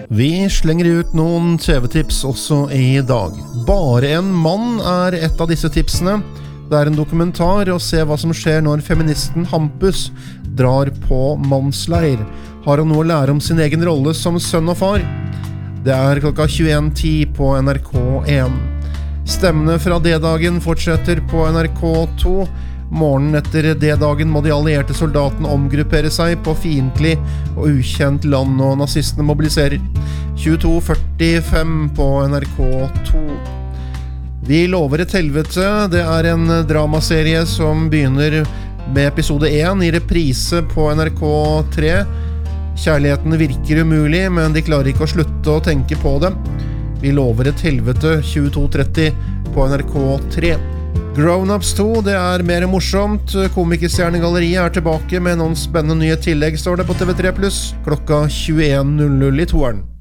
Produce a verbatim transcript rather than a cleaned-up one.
Vi slenger ut noen T V-tips også i dag. Bare en mann er et av disse tipsene. Det er en dokumentar å se hva som skjer når feministen Hampus drar på mannsleir. Har han noe å lære om sin egen rolle som sønn og far? Det er klokka tjueen ti på N R K én. Stemmene fra D-dagen fortsetter på N R K to. Morgenen etter D-dagen må de allierte soldatene omgruppere seg på fiendtlig og ukjent land, og nazistene mobiliserer. tjueto førtifem på N R K to. Vi lover et helvete. Det er en dramaserie som begynner med episode én i reprise på N R K tre. Kjærligheten virker umulig, men de klarer ikke å slutte å tenke på det. Vi lover et helvete tjueto tretti på N R K tre. Grown-ups to, det er mer morsomt. Komikerstjernegalleriet er tilbake med noen spennende nye tillegg, står det på T V tre pluss, klokka tjueen null null i toeren.